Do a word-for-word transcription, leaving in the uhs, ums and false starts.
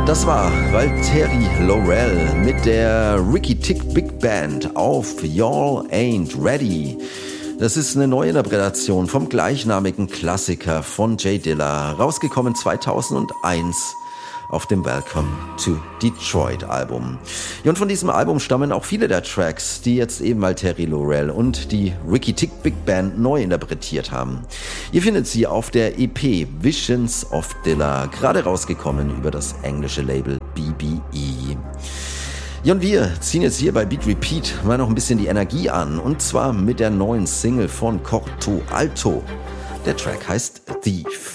Das war Valtteri Laurel mit der Ricky Tick Big Band auf Y'all Ain't Ready. Das ist eine Neuinterpretation vom gleichnamigen Klassiker von Jay Dilla, rausgekommen zweitausendeins auf dem Welcome to Detroit Album. Ja, und von diesem Album stammen auch viele der Tracks, die jetzt eben Valtteri Laurel und die Ricky Tick Big Band neu interpretiert haben. Ihr findet sie auf der E P Visions of Dilla, gerade rausgekommen über das englische Label B B E. Ja, und wir ziehen jetzt hier bei Beat Repeat mal noch ein bisschen die Energie an, und zwar mit der neuen Single von Corto Alto. Der Track heißt Thief.